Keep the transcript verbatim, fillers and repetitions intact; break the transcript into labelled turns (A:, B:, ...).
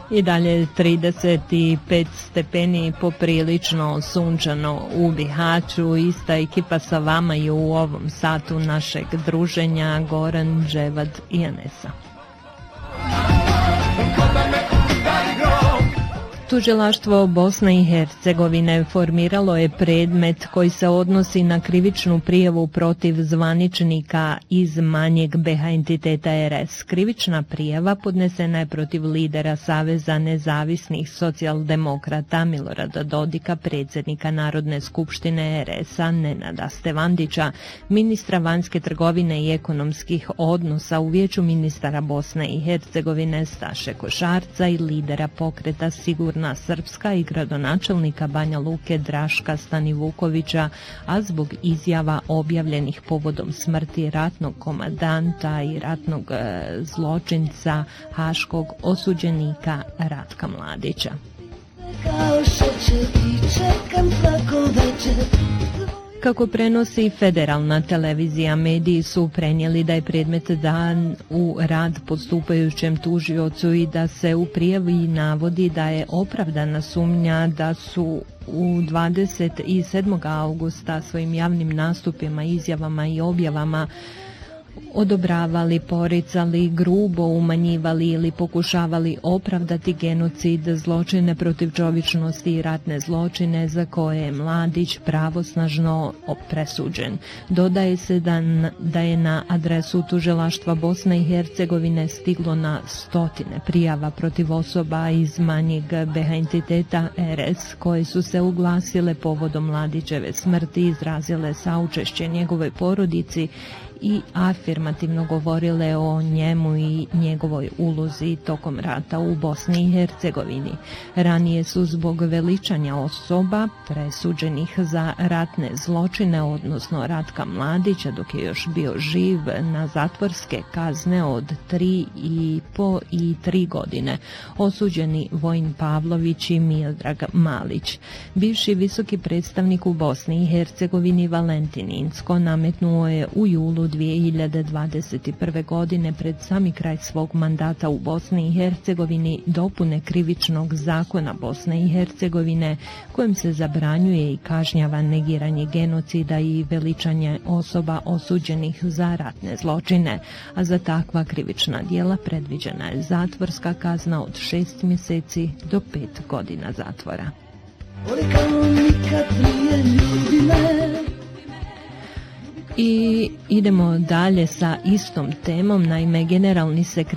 A: I dalje trideset pet stepeni, poprilično sunčano u Bihaću. Ista ekipa sa vama je u ovom satu našeg druženja, Goran, Dževad i Anesa. Tužilaštvo Bosne i Hercegovine formiralo je predmet koji se odnosi na krivičnu prijavu protiv zvaničnika iz manjeg be ha entiteta er es. Krivična prijava podnesena je protiv lidera Saveza nezavisnih socijaldemokrata Milorada Dodika, predsjednika Narodne skupštine er es-a Nenada Stevandića, ministra vanjske trgovine i ekonomskih odnosa u Vijeću ministara Bosne i Hercegovine Staše Košarca i lidera pokreta Sigurna na Srpska i gradonačelnika Banja Luke Draška Stanivukovića, a zbog izjava objavljenih povodom smrti ratnog komandanta i ratnog e, zločinca haškog osuđenika Ratka Mladića. Kako prenosi federalna televizija, mediji su prenijeli da je predmet dan u rad postupajućem tužiocu i da se u prijavi navodi da je opravdana sumnja da su u dvadeset sedmog augusta svojim javnim nastupima, izjavama i objavama odobravali, poricali, grubo umanjivali ili pokušavali opravdati genocid, zločine protiv čovječnosti i ratne zločine za koje je Mladić pravosnažno presuđen. Dodaje se da, da je na adresu tužilaštva Bosne i Hercegovine stiglo na stotine prijava protiv osoba iz manjeg be ha entiteta er es koje su se uglasile povodom Mladićeve smrti, izrazile saučešće njegovoj porodici i afirmativno govorile o njemu i njegovoj ulozi tokom rata u Bosni i Hercegovini. Ranije su zbog veličanja osoba presuđenih za ratne zločine, odnosno Ratka Mladića dok je još bio živ, na zatvorske kazne od tri i po i tri godine, osuđeni Vojin Pavlović i Miodrag Malić. Bivši visoki predstavnik u Bosni i Hercegovini Valentin Incko nametnuo je u julu dvije hiljade dvadeset prve. godine pred sami kraj svog mandata u Bosni i Hercegovini dopune krivičnog zakona Bosne i Hercegovine kojim se zabranjuje i kažnjava negiranje genocida i veličanje osoba osuđenih za ratne zločine, a za takva krivična djela predviđena je zatvorska kazna od šest mjeseci do pet godina zatvora. I idemo dalje sa istom temom. Naime, generalni sekretar